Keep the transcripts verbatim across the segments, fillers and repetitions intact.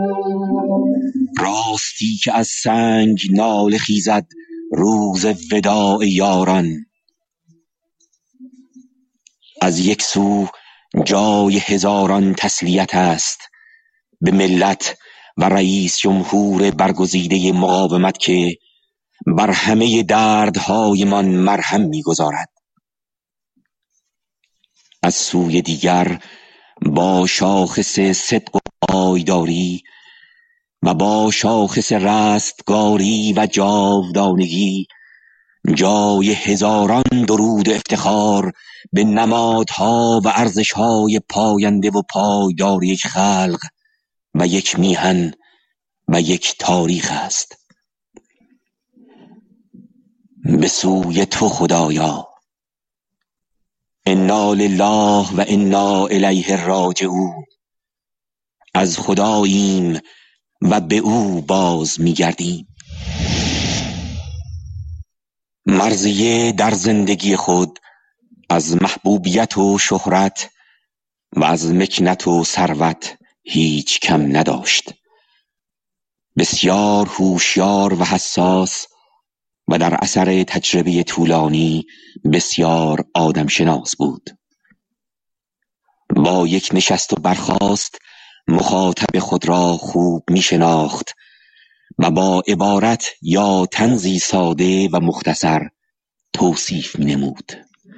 راستی که از سنگ ناله خیزد روز وداع یاران. از یک سو جای هزاران تسلیت است به ملت و رئیس جمهور برگزیده مقاومت که بر همه دردهای من مرهم می‌گذارد. از سوی دیگر با شاخص صدق و پایداری و با شاخص رستگاری و جاودانگی جای هزاران درود و افتخار به نمادها و ارزش‌های پاینده و پایدار یک خلق و یک میهن و یک تاریخ است. به سوی تو خدایا، انا لله و انا الیه راجعون. از خداییم و به او باز می‌گردیم. مرضیه در زندگی خود از محبوبیت و شهرت و از مکنت و ثروت هیچ کم نداشت. بسیار هوشیار و حساس و در اثر تجربه طولانی بسیار آدمشناس بود. با یک نشست و برخاست مخاطب خود را خوب می شناخت و با عبارت یا طنزی ساده و مختصر توصیف می نمود.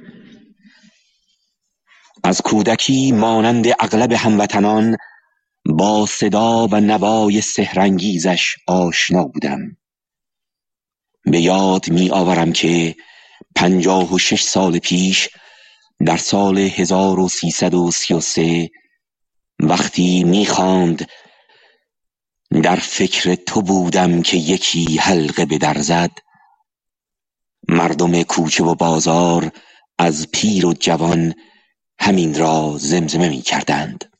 از کودکی مانند اغلب هموطنان با صدا و نوای سحرانگیزش آشنا بودم. به یاد می آورم که پنجاه و شش سال پیش در سال هزار و سیصد و سی و سه وقتی می خواند در فکر تو بودم که یکی حلقه به در زد، مردم کوچه و بازار از پیر و جوان همین را زمزمه می کردند.